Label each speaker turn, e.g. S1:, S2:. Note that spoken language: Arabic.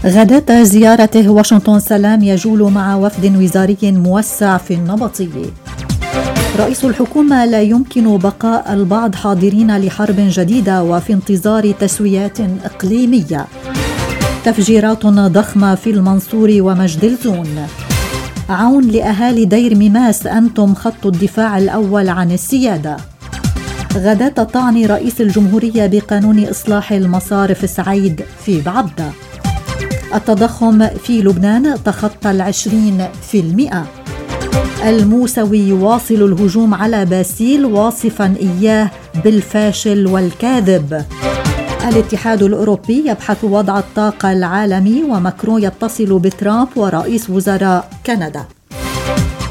S1: غداة زيارته واشنطن سلام يجول مع وفد وزاري موسع في النبطية. رئيس الحكومة: لا يمكن بقاء البعض حاضرين لحرب جديدة وفي انتظار تسويات إقليمية. تفجيرات ضخمة في المنصور ومجد الزون. عون لأهالي دير مماس، أنتم خط الدفاع الأول عن السيادة. غداة طعن رئيس الجمهورية بقانون إصلاح المصارف سعيد في بعبدة. التضخم في لبنان تخطى 20%. الموسوي يواصل الهجوم على باسيل واصفا إياه بالفاشل والكاذب. الاتحاد الأوروبي يبحث وضع الطاقة العالمي، وماكرون يتصل بترامب ورئيس وزراء كندا.